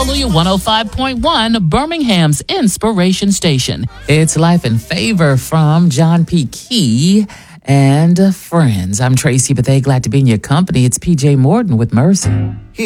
Hallelujah 105.1, Birmingham's Inspiration Station. It's Life in Favor from John P. Key and friends. I'm Tracy Bethea, glad to be in your company. It's PJ Morton with Mercy.